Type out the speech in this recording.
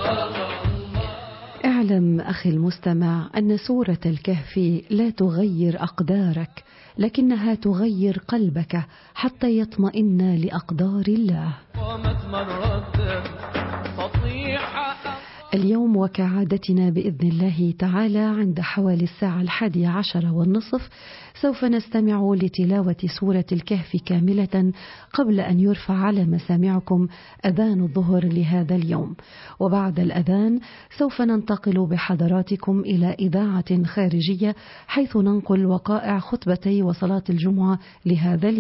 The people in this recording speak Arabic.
اعلم أخي المستمع أن سورة الكهف لا تغير أقدارك، لكنها تغير قلبك حتى يطمئن لأقدار الله. اليوم وكعادتنا بإذن الله تعالى عند حوالي الساعة 11:30 سوف نستمع لتلاوة سورة الكهف كاملة قبل أن يرفع على مسامعكم أذان الظهر لهذا اليوم. وبعد الأذان سوف ننتقل بحضراتكم إلى إذاعة خارجية حيث ننقل وقائع خطبتي وصلاة الجمعة لهذا اليوم.